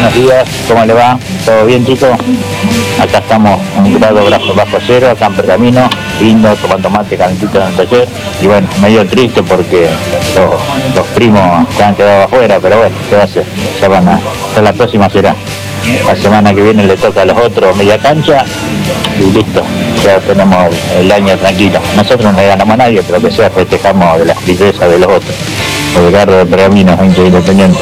buenos días, ¿cómo le va? ¿Todo bien, chicos? Acá estamos un grado bajo cero, acá en Pergamino, lindo, tomando mate calentito en el taller. Y bueno, medio triste porque los primos se han quedado afuera, pero bueno, ¿qué va a hacer? Ya van a la próxima será. La semana que viene le toca a los otros media cancha y listo, ya tenemos el año tranquilo. Nosotros no ganamos a nadie, pero que sea festejamos de las tristezas de los otros. Edgardo de Pergamino, gente independiente.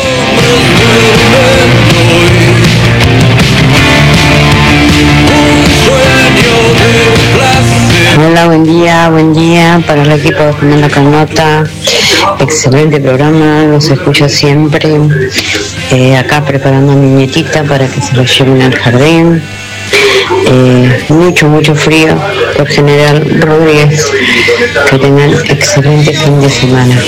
Hola, buen día para el equipo de Fernanda Carnota. Excelente programa, los escucho siempre. Acá preparando a mi nietita para que se lo lleven al jardín. Mucho frío por General Rodríguez. Que tengan excelente fin de semana.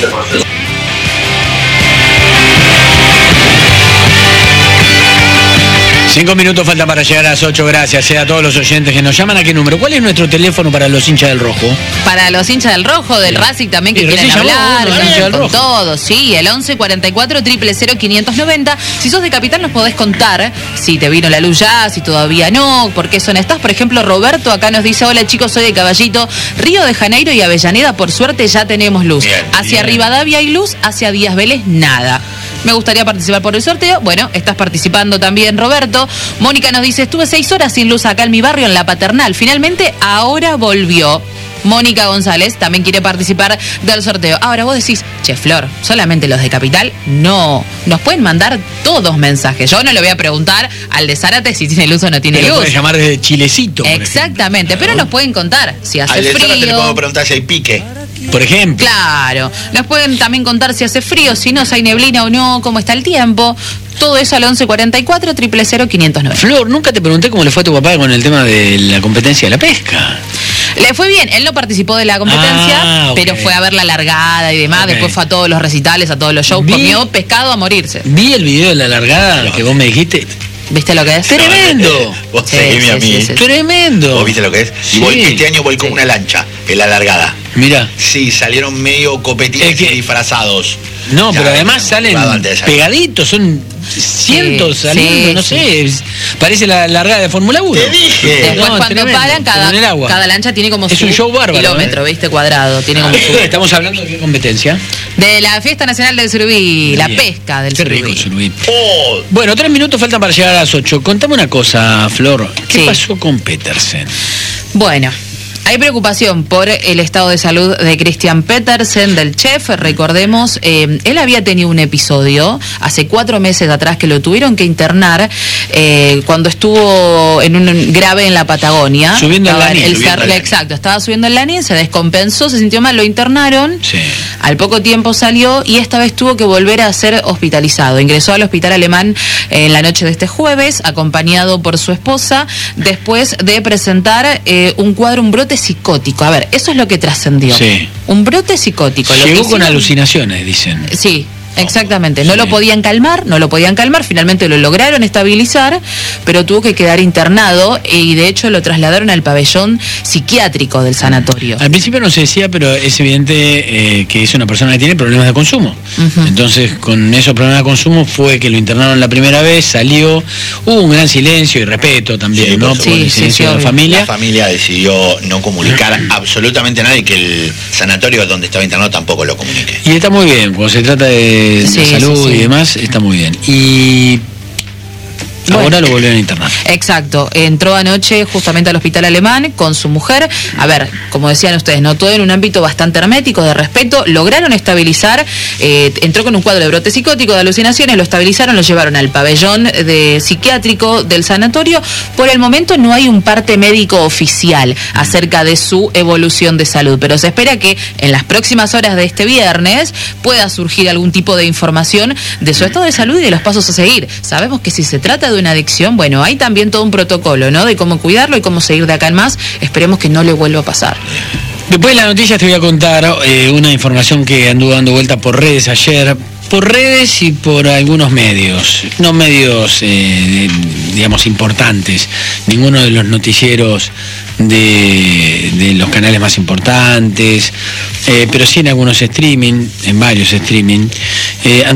5 minutos faltan para llegar a las 8, gracias a todos los oyentes que nos llaman. ¿A qué número? ¿Cuál es nuestro teléfono para los hinchas del Rojo? Para los hinchas del Rojo, del Racing también que quieren hablar, con todo, sí, el 11 44 000 590. Si sos de Capital nos podés contar si te vino la luz ya, si todavía no, por qué son estas. Por ejemplo, Roberto acá nos dice: hola chicos, soy de Caballito, Río de Janeiro y Avellaneda, por suerte ya tenemos luz. Hacia Rivadavia hay luz, hacia Díaz Vélez nada. Me gustaría participar por el sorteo. Bueno, estás participando también, Roberto. Mónica nos dice: estuve 6 horas sin luz acá en mi barrio, en La Paternal. Finalmente, ahora volvió. Mónica González también quiere participar del sorteo. Ahora vos decís: che, Flor, ¿solamente los de Capital? No, nos pueden mandar todos mensajes. Yo no le voy a preguntar al de Zárate si tiene luz o no tiene luz. Puede llamar desde Chilecito. Exactamente, pero nos pueden contar si hace al de frío. Zárate le podemos preguntar si hay pique, por ejemplo. Claro, nos pueden también contar si hace frío, si no, si hay neblina o no, cómo está el tiempo. Todo eso al 11 44 000 509. Flor, nunca te pregunté cómo le fue a tu papá con el tema de la competencia de la pesca. Le fue bien, él no participó de la competencia, pero fue a ver la largada y demás, después fue a todos los recitales, a todos los shows, comió pescado a morirse. Vi el video de la largada que vos me dijiste. ¿Viste lo que es? ¡Tremendo! Vos seguime a mí. ¡Tremendo! ¿Vos viste lo que es? Y este año voy con una lancha en la largada. Mira. Sí, salieron medio copetines y disfrazados. No, pero además salen pegaditos, son cientos saliendo, no sé, parece la largada de Fórmula 1. Te dije. Después cuando paran, cada lancha tiene como es un show bárbaro, kilómetro, ¿viste? Cuadrado. Tiene como Estamos hablando de qué competencia. De la Fiesta Nacional del Surubí, la pesca del Surubí. Bueno, 3 minutos faltan para llegar a las 8. Contame una cosa, Flor. ¿Qué pasó con Petersen? Bueno, hay preocupación por el estado de salud de Christian Petersen, del chef. Recordemos, él había tenido un episodio hace 4 meses atrás que lo tuvieron que internar cuando estuvo en un grave en la Patagonia. Subiendo el Lanín. Exacto, estaba subiendo el Lanín, se descompensó, se sintió mal, lo internaron. Sí. Al poco tiempo salió y esta vez tuvo que volver a ser hospitalizado. Ingresó al hospital alemán en la noche de este jueves, acompañado por su esposa, después de presentar un brote psicótico. A ver, eso es lo que trascendió. Sí. Un brote psicótico. Llegó con alucinaciones, dicen. Sí. Exactamente, no lo podían calmar, finalmente lo lograron estabilizar, pero tuvo que quedar internado y de hecho lo trasladaron al pabellón psiquiátrico del sanatorio. Al principio no se decía, pero es evidente que es una persona que tiene problemas de consumo. Entonces, con esos problemas de consumo fue que lo internaron la primera vez, salió, hubo un gran silencio y respeto también, ¿no? Por el silencio de la familia. La familia decidió no comunicar absolutamente a nadie, que el sanatorio donde estaba internado tampoco lo comunique. Y está muy bien, cuando se trata de salud y demás, está muy bien. Y ahora lo volvieron a internar. Exacto, entró anoche justamente al hospital alemán con su mujer. A ver, como decían ustedes, no todo en un ámbito bastante hermético, de respeto. Lograron estabilizar, entró con un cuadro de brote psicótico, de alucinaciones, lo estabilizaron, lo llevaron al pabellón psiquiátrico del sanatorio. Por el momento no hay un parte médico oficial acerca de su evolución de salud, pero se espera que en las próximas horas de este viernes pueda surgir algún tipo de información de su estado de salud y de los pasos a seguir. Sabemos que si se trata de una adicción, bueno, hay también todo un protocolo, ¿no? De cómo cuidarlo y cómo seguir de acá en más. Esperemos que no le vuelva a pasar. Después de las noticias te voy a contar una información que anduvo dando vuelta por redes ayer, por redes y por algunos medios, no medios, digamos, importantes, ninguno de los noticieros de los canales más importantes, pero sí en algunos streaming, en varios streaming.